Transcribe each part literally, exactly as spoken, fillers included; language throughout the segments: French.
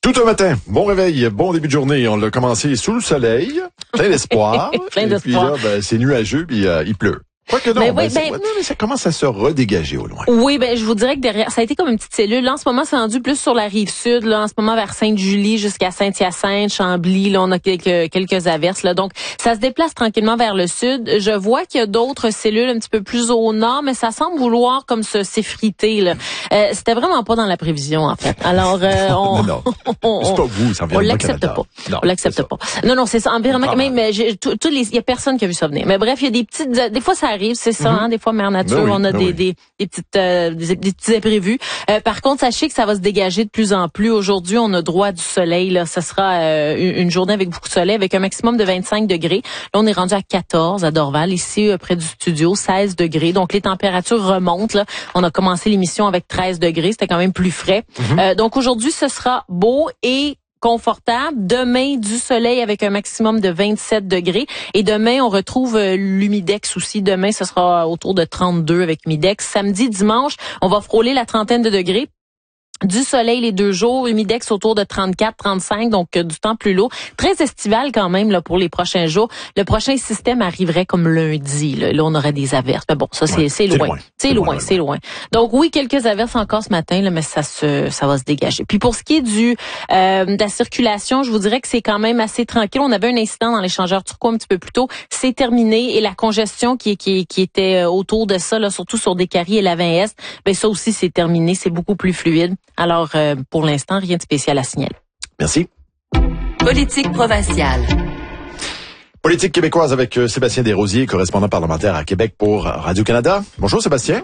Tout un matin, bon réveil, bon début de journée. On l'a commencé sous le soleil, plein d'espoir. plein d'espoir. Et puis là, ben, c'est nuageux, puis euh, il pleut. Quoi que non, ben, ben, oui, ben, non, mais ça commence à se redégager au loin. Oui, ben je vous dirais que derrière, ça a été comme une petite cellule. Là, en ce moment, c'est rendu plus sur la rive sud. Là, en ce moment, vers Sainte-Julie jusqu'à Saint-Hyacinthe, Chambly. Là, on a quelques quelques averses. Là, donc ça se déplace tranquillement vers le sud. Je vois qu'il y a d'autres cellules un petit peu plus au nord, mais ça semble vouloir comme se s'effriter. Là, euh, c'était vraiment pas dans la prévision en fait. Alors, euh, on, non, non. on, c'est pas vous, c'est on l'accepte Canada. pas. Non, on l'accepte pas. Non, non, c'est ça. Environnement, même, tous les, il y a personne qui a vu ça venir. Mais bref, il y a des petites, des fois ça arrive, c'est ça. Mm-hmm. Hein, des fois, Mère Nature, ben oui, on a ben des, oui. des, des petites, euh, des, des petits imprévus. Euh, par contre, sachez que ça va se dégager de plus en plus. Aujourd'hui, on a droit du soleil. Là, ce sera euh, une journée avec beaucoup de soleil, avec un maximum de vingt-cinq degrés. Là, on est rendu à quatorze à Dorval, ici euh, près du studio, seize degrés. Donc, les températures remontent. Là. On a commencé l'émission avec treize degrés. C'était quand même plus frais. Mm-hmm. Euh, donc, aujourd'hui, ce sera beau et confortable. Demain, du soleil avec un maximum de vingt-sept degrés. Et demain, on retrouve euh, l'humidex aussi. Demain, ce sera autour de trente-deux avec humidex. Samedi, dimanche, on va frôler la trentaine de degrés. Du soleil les deux jours, humidex autour de trente-quatre, trente-cinq, donc euh, du temps plus lourd. Très estival quand même là pour les prochains jours. Le prochain système arriverait comme lundi. Là, là on aurait des averses. Mais bon, ça c'est ouais, c'est loin. loin. C'est loin, loin c'est loin. Donc oui, quelques averses encore ce matin, là, mais ça se ça va se dégager. Puis pour ce qui est du euh, de la circulation, je vous dirais que c'est quand même assez tranquille. On avait un incident dans l'échangeur turquois un petit peu plus tôt. C'est terminé et la congestion qui qui qui était autour de ça, là, surtout sur Descaries et la vingt Est, ben ça aussi c'est terminé. C'est beaucoup plus fluide. Alors, euh, pour l'instant, rien de spécial à signaler. Merci. Politique provinciale. Politique québécoise avec euh, Sébastien Desrosiers, correspondant parlementaire à Québec pour Radio-Canada. Bonjour Sébastien.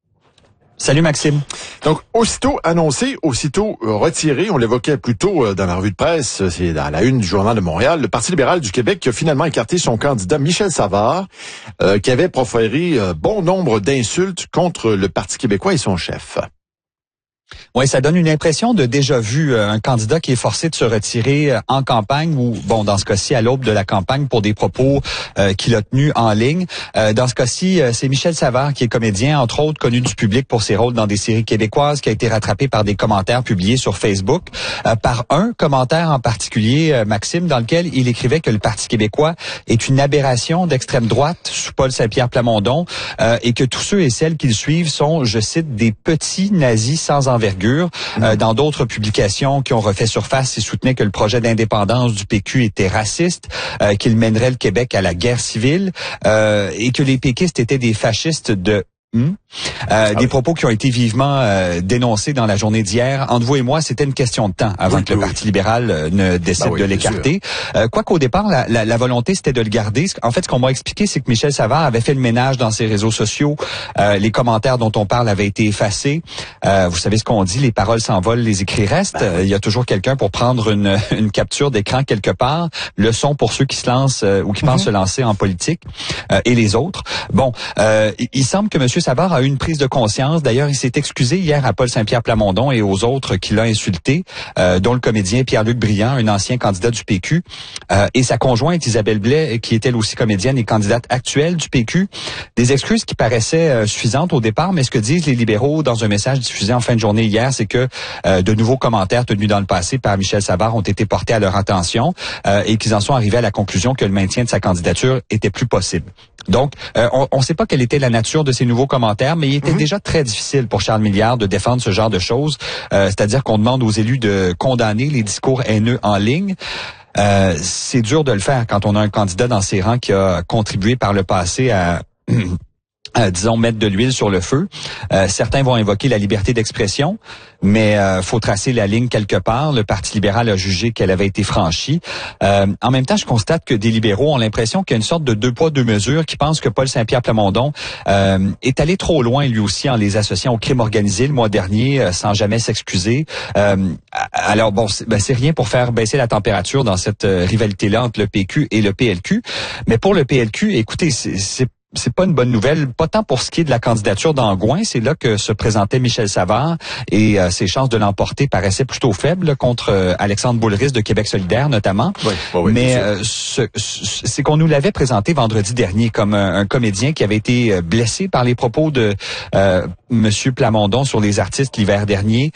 Salut Maxime. Donc, aussitôt annoncé, aussitôt retiré, on l'évoquait plus tôt euh, dans la revue de presse, c'est dans la une du Journal de Montréal, le Parti libéral du Québec qui a finalement écarté son candidat Michel Savard, euh, qui avait proféré euh, bon nombre d'insultes contre le Parti québécois et son chef. Oui, ça donne une impression de déjà vu, euh, un candidat qui est forcé de se retirer euh, en campagne ou, bon, dans ce cas-ci, à l'aube de la campagne pour des propos euh, qu'il a tenus en ligne. Euh, dans ce cas-ci, euh, c'est Michel Savard qui est comédien, entre autres connu du public pour ses rôles dans des séries québécoises, qui a été rattrapé par des commentaires publiés sur Facebook, euh, par un commentaire en particulier, euh, Maxime, dans lequel il écrivait que le Parti québécois est une aberration d'extrême droite sous Paul Saint-Pierre Plamondon euh, et que tous ceux et celles qui le suivent sont, je cite, des petits nazis sans envergure. Euh, dans d'autres publications qui ont refait surface, il soutenait que le projet d'indépendance du P Q était raciste, euh, qu'il mènerait le Québec à la guerre civile euh, et que les péquistes étaient des fascistes de Hum. Euh, ah des oui. propos qui ont été vivement euh, dénoncés dans la journée d'hier. Entre vous et moi, c'était une question de temps avant oui, que le oui. Parti libéral euh, ne décide ben oui, de l'écarter. Euh, quoi qu'au départ, la, la, la volonté, c'était de le garder. En fait, ce qu'on m'a expliqué, c'est que Michel Savard avait fait le ménage dans ses réseaux sociaux. Euh, les commentaires dont on parle avaient été effacés. Euh, vous savez ce qu'on dit, les paroles s'envolent, les écrits restent. Ben oui. Il y a toujours quelqu'un pour prendre une, une capture d'écran quelque part. Leçon pour ceux qui se lancent euh, ou qui mm-hmm. pensent se lancer en politique euh, et les autres. Bon, euh, il, il semble que M. Savard a eu une prise de conscience. D'ailleurs, il s'est excusé hier à Paul Saint-Pierre Plamondon et aux autres qui l'ont insulté, euh, dont le comédien Pierre-Luc Briand, un ancien candidat du P Q, euh, et sa conjointe Isabelle Blais, qui est elle aussi comédienne et candidate actuelle du P Q. Des excuses qui paraissaient euh, suffisantes au départ, mais ce que disent les libéraux dans un message diffusé en fin de journée hier, c'est que euh, de nouveaux commentaires tenus dans le passé par Michel Savard ont été portés à leur attention euh, et qu'ils en sont arrivés à la conclusion que le maintien de sa candidature était plus possible. Donc, euh, on ne sait pas quelle était la nature de ces nouveaux commentaires, mais il était mmh. déjà très difficile pour Charles Milliard de défendre ce genre de choses. Euh, c'est-à-dire qu'on demande aux élus de condamner les discours haineux en ligne. Euh, c'est dur de le faire quand on a un candidat dans ses rangs qui a contribué par le passé à... Euh, disons, mettre de l'huile sur le feu. Euh, certains vont invoquer la liberté d'expression, mais euh, faut tracer la ligne quelque part. Le Parti libéral a jugé qu'elle avait été franchie. Euh, en même temps, je constate que des libéraux ont l'impression qu'il y a une sorte de deux poids, deux mesures, qui pensent que Paul Saint-Pierre Plamondon euh, est allé trop loin, lui aussi, en les associant au crime organisé le mois dernier, euh, sans jamais s'excuser. Euh, alors, bon, c'est, ben, c'est rien pour faire baisser la température dans cette euh, rivalité-là entre le P Q et le P L Q. Mais pour le P L Q, écoutez, c'est... c'est c'est pas une bonne nouvelle, pas tant pour ce qui est de la candidature d'Angouin, c'est là que se présentait Michel Savard et euh, ses chances de l'emporter paraissaient plutôt faibles contre euh, Alexandre Boulris de Québec solidaire notamment. Oui, oui, oui, mais euh, ce, ce, c'est qu'on nous l'avait présenté vendredi dernier comme un, un comédien qui avait été blessé par les propos de euh, Monsieur Plamondon sur les artistes l'hiver dernier.